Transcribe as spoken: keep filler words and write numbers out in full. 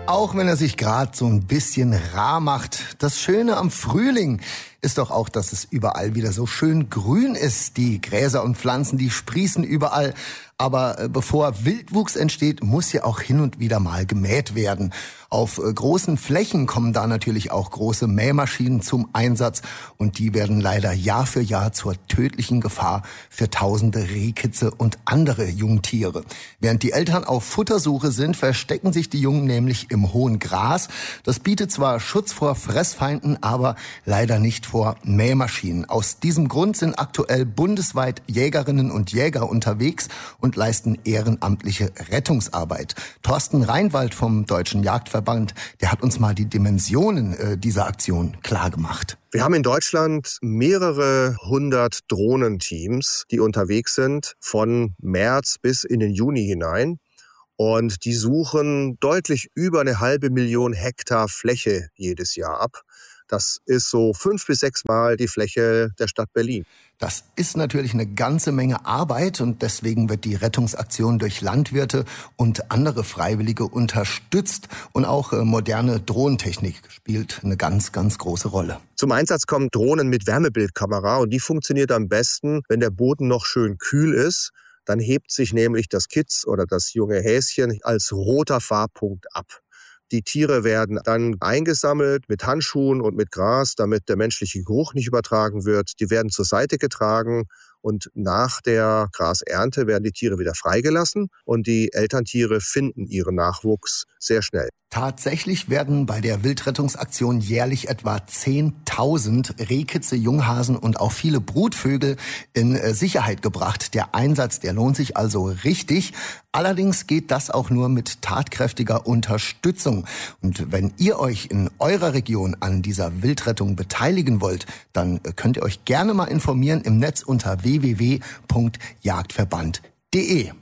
Auch wenn er sich gerade so ein bisschen rar macht. Das Schöne am Frühling ist doch auch, dass es überall wieder so schön grün ist. Die Gräser und Pflanzen, die sprießen überall. Aber bevor Wildwuchs entsteht, muss ja auch hin und wieder mal gemäht werden. Auf großen Flächen kommen da natürlich auch große Mähmaschinen zum Einsatz. Und die werden leider Jahr für Jahr zur tödlichen Gefahr für tausende Rehkitze und andere Jungtiere. Während die Eltern auf Futtersuche sind, verstecken sich die Jungen nämlich im hohen Gras. Das bietet zwar Schutz vor Fressfeinden, aber leider nicht vor Mähmaschinen. Aus diesem Grund sind aktuell bundesweit Jägerinnen und Jäger unterwegs und leisten ehrenamtliche Rettungsarbeit. Thorsten Reinwald vom Deutschen Jagdverband, der hat uns mal die Dimensionen äh, dieser Aktion klargemacht. Wir haben in Deutschland mehrere hundert Drohnenteams, die unterwegs sind, von März bis in den Juni hinein. Und die suchen deutlich über eine halbe Million Hektar Fläche jedes Jahr ab. Das ist so fünf bis sechs Mal die Fläche der Stadt Berlin. Das ist natürlich eine ganze Menge Arbeit und deswegen wird die Rettungsaktion durch Landwirte und andere Freiwillige unterstützt. Und auch moderne Drohnentechnik spielt eine ganz, ganz große Rolle. Zum Einsatz kommen Drohnen mit Wärmebildkamera und die funktioniert am besten, wenn der Boden noch schön kühl ist. Dann hebt sich nämlich das Kitz oder das junge Häschen als roter Farbpunkt ab. Die Tiere werden dann eingesammelt mit Handschuhen und mit Gras, damit der menschliche Geruch nicht übertragen wird. Die werden zur Seite getragen und nach der Grasernte werden die Tiere wieder freigelassen und die Elterntiere finden ihren Nachwuchs sehr schnell. Tatsächlich werden bei der Wildrettungsaktion jährlich etwa zehntausend Rehkitze, Junghasen und auch viele Brutvögel in Sicherheit gebracht. Der Einsatz, der lohnt sich also richtig. Allerdings geht das auch nur mit tatkräftiger Unterstützung. Und wenn ihr euch in eurer Region an dieser Wildrettung beteiligen wollt, dann könnt ihr euch gerne mal informieren im Netz unter w w w punkt jagdverband punkt d e.